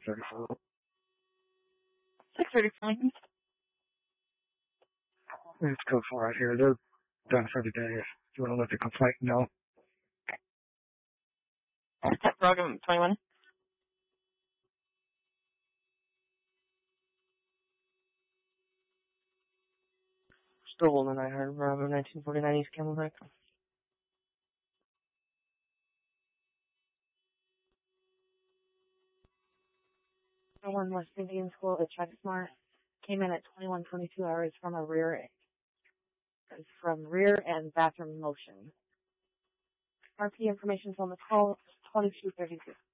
6:34. 6:34. It's code 4 out here. They're done for the day. If you want to let the complaint know. Program 21. Still holding 900, Bravo 1949 East Camelback. One West Indian School at Checksmart came in at 21:22 hours from rear and bathroom motion. RP information's on the call, 22:32.